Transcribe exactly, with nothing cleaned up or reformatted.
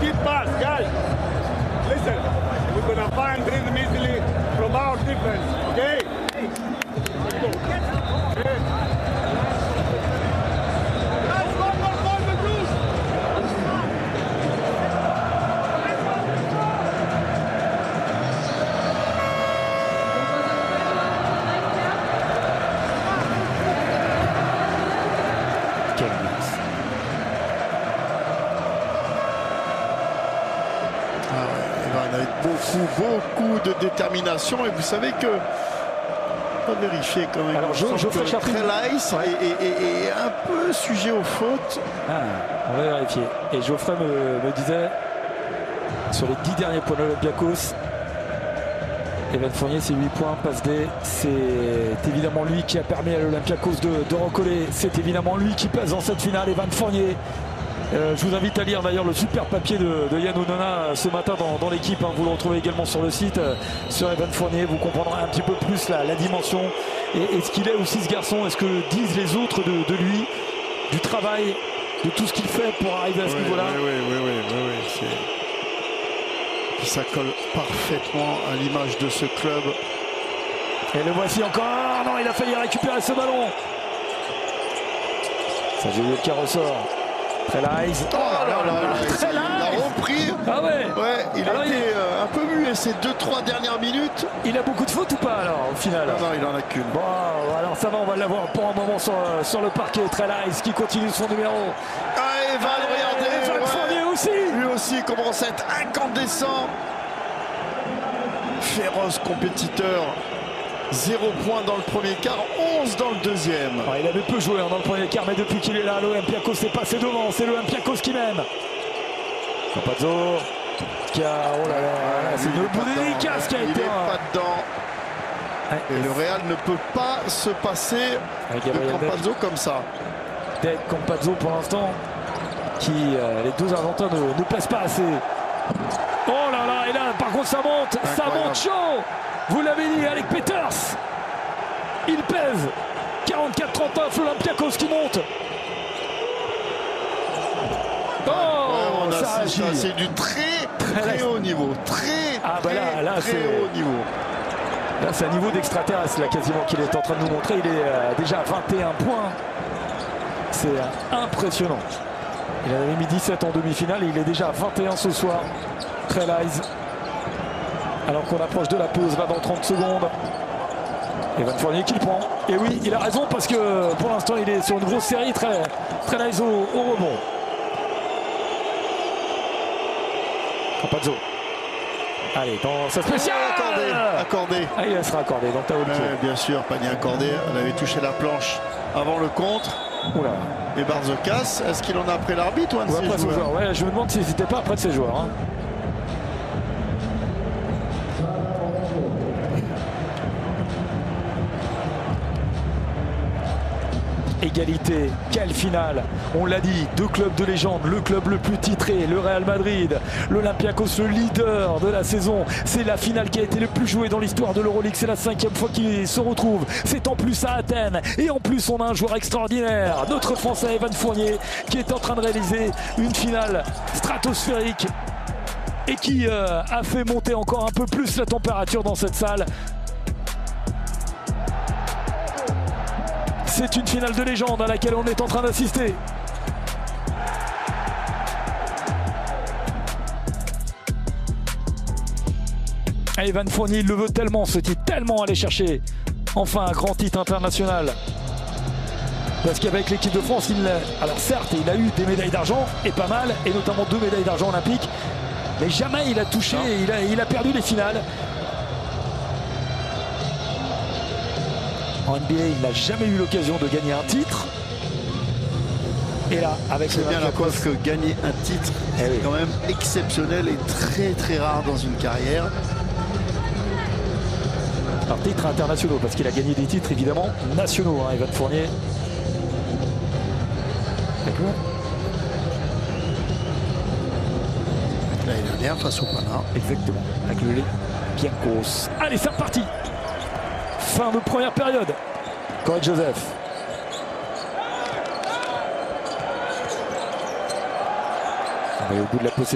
Keep pass, guys. Listen, we're gonna find rhythm easily from our defense, okay? Let's go. Okay. Guys, one more ball to use. Beaucoup, beaucoup de détermination et vous savez que on va vérifier quand même. Alors, je, je fais Trelays est, est, est, est un peu sujet aux fautes. Ah, on va vérifier. Et Geoffrey me, me disait sur les dix derniers points de l'Olympiakos, Evan Fournier, c'est huit points, passe D. C'est évidemment lui qui a permis à l'Olympiakos de, de recoller. C'est évidemment lui qui passe dans cette finale, Evan Fournier. Euh, je vous invite à lire d'ailleurs le super papier de, de Yann Onona ce matin dans, dans l'équipe, hein. Vous le retrouvez également sur le site, euh, sur Evan Fournier. Vous comprendrez un petit peu plus la, la dimension et, et ce qu'il est aussi ce garçon, et ce que disent les autres de, de lui, du travail, de tout ce qu'il fait pour arriver à ce oui, niveau-là. Oui, oui, oui, oui, oui, oui c'est... ça colle parfaitement à l'image de ce club. Et le voici encore. Non, il a failli récupérer ce ballon. Ça, j'ai vu qui ressort. Trelays. Oh là là, là, il a repris. Ah ouais. Ouais, il alors a été il... euh, un peu muet ces deux trois dernières minutes. Il a beaucoup de fautes ou pas alors au final? Non, non, il en a qu'une. Bon, alors ça va, on va l'avoir pour un moment sur, sur le parquet. Trelays qui continue son numéro. Ah, Evan, regardez. Evan Fournier ouais. aussi. Lui aussi commence à être incandescent. Féroce compétiteur. zéro point dans le premier quart, onze dans le deuxième. Ouais, il avait peu joué hein, dans le premier quart, mais depuis qu'il est là, l'Olympiakos s'est passé devant. C'est l'Olympiakos qui mène. Campazzo qui a... Oh là là, ouais, c'est une bonne dédicace qui a il été... Il n'est pas dedans. Ouais. Et le Real ne peut pas se passer de Campazzo comme ça. Dès Campazzo pour l'instant, qui euh, les deux Argentins ne, ne passent pas assez. Oh là là, et là par contre ça monte, incroyable. Ça monte chaud. Vous l'avez dit, Alec Peters, il pèse quarante-quatre trente-neuf, l'Olympiakos qui monte. Oh, ouais, ça agit. C'est du très, très, très haut niveau. Très, ah, bah là, là, très haut niveau. Là, c'est un niveau d'extraterrestre, là, quasiment, qu'il est en train de nous montrer. Il est euh, déjà à vingt et un points. C'est euh, impressionnant. Il avait mis dix-sept en demi-finale et il est déjà à vingt et un ce soir. Trelays. Alors qu'on approche de la pause, va dans trente secondes. Evan Fournier qui le prend. Et oui, il a raison parce que pour l'instant, il est sur une grosse série. Très, très nice au, au rebond. Campazzo. Allez, dans sa spéciale. Accordé, accordé. Ah, il sera accordé dans ta haute. Euh, bien sûr, panier accordé. On avait touché la planche avant le contre. Oula. Et Barzokas, est-ce qu'il en a après l'arbitre ou un de ses joueurs, joueurs ouais, je me demande s'il n'était pas après de ses joueurs. Hein. Égalité, quelle finale, on l'a dit, deux clubs de légende, le club le plus titré, le Real Madrid, l'Olympiakos, le leader de la saison. C'est la finale qui a été le plus jouée dans l'histoire de l'Euroleague, c'est la cinquième fois qu'ils se retrouvent, c'est en plus à Athènes, et en plus on a un joueur extraordinaire, notre Français Evan Fournier, qui est en train de réaliser une finale stratosphérique et qui euh, a fait monter encore un peu plus la température dans cette salle. C'est une finale de légende à laquelle on est en train d'assister. Evan Fournier, il le veut tellement, ce titre, tellement aller chercher enfin un grand titre international. Parce qu'avec l'équipe de France, il alors certes, il a eu des médailles d'argent, et pas mal, et notamment deux médailles d'argent olympiques, mais jamais il a touché, il a, il a perdu les finales. En N B A, il n'a jamais eu l'occasion de gagner un titre. Et là, avec c'est bien la preuve que gagner un titre, eh c'est oui. quand même exceptionnel et très très rare dans une carrière. Alors titres internationaux, parce qu'il a gagné des titres évidemment nationaux, hein, Evan Fournier. D'accord. L'année dernière face au Pana. Exactement, avec le Olympiakos. Allez, c'est reparti. Fin de première période. Corey Joseph. On est au bout de la possession.